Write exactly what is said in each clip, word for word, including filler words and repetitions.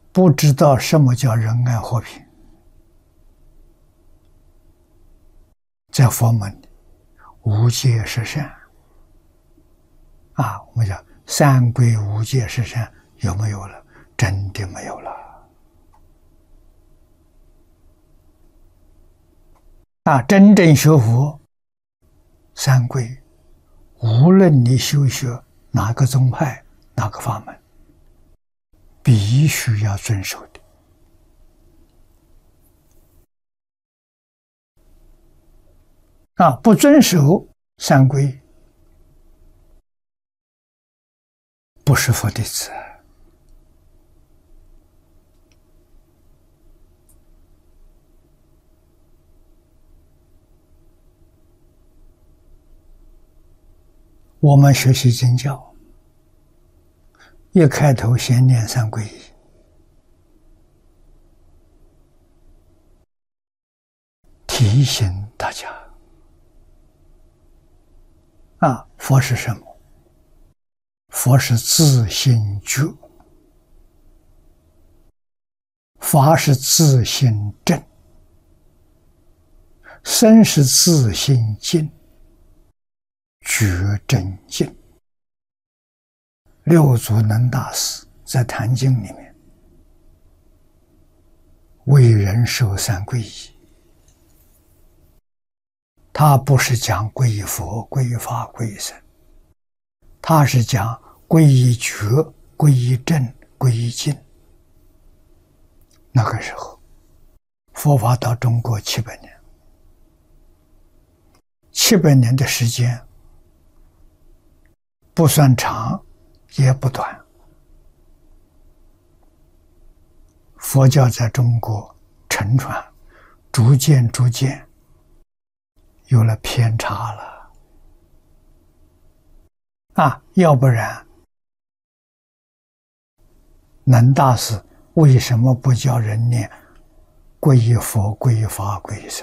不知道什么叫仁爱和平。在佛门里，无戒十善啊，我们讲三归无戒十善有没有了？真的没有了啊！真正学佛，三归，无论你修学哪个宗派、哪个法门，必须要遵守的。啊，不遵守三归，不是佛弟子。我们学习经教，一开头先念三皈依，提醒大家啊，佛是什么？佛是自性觉，法是自性正，身是自性净，觉真净。六祖能大师在《坛经》里面为人受三皈依，他不是讲皈依佛、皈依法、皈依僧，他是讲皈依觉、皈依正、皈依净。那个时候佛法到中国七百年，七百年的时间不算长也不短，佛教在中国沉传，逐渐逐渐有了偏差了啊！要不然能大师为什么不叫人念皈依佛、皈依法、皈依僧？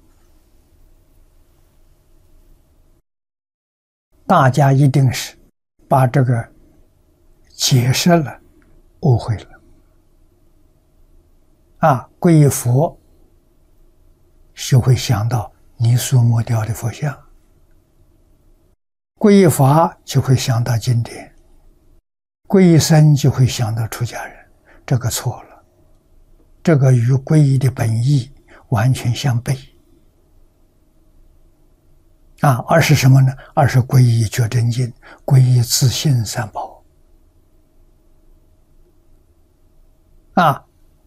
大家一定是把这个解释了，误会了啊！皈依佛就会想到泥塑磨雕的佛像，皈依法就会想到经典，皈依僧就会想到出家人。这个错了，这个与皈依的本意完全相悖啊！而是什么呢？而是皈依觉真经，皈依自性三宝啊！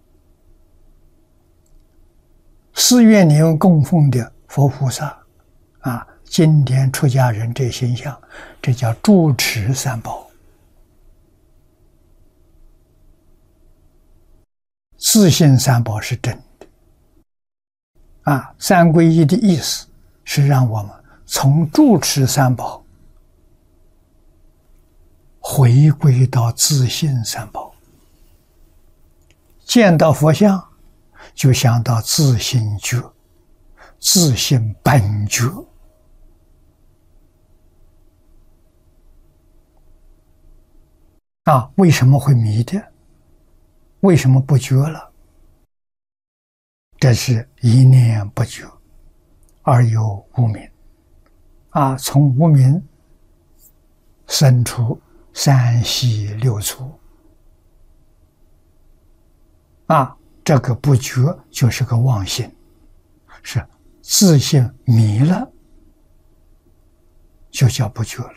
寺院里面供奉的佛菩萨啊，经典出家人这形象，这叫住持三宝。自性三宝是真的啊！三皈依的意思是让我们从住持三宝回归到自性三宝，见到佛像就想到自性觉、自性本觉啊！为什么会迷的？为什么不觉了？这是一念不觉而有无明啊！从无明生出三系六处啊！这个不觉就是个妄心，是自性迷了，就叫不觉了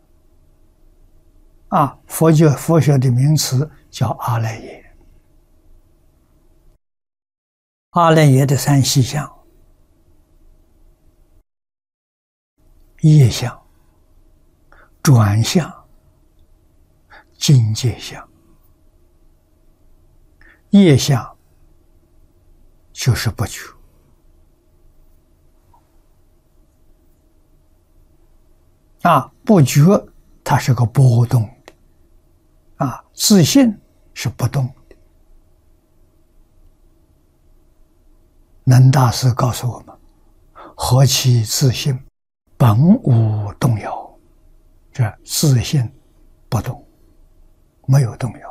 啊！佛教佛学的名词叫阿赖耶。阿赖耶的三细相：业相、转相、境界相。业相就是不觉啊，不觉它是个波动的啊，自性是不动的。能大师告诉我们：何其自性，本无动摇。这自性不动，没有动摇。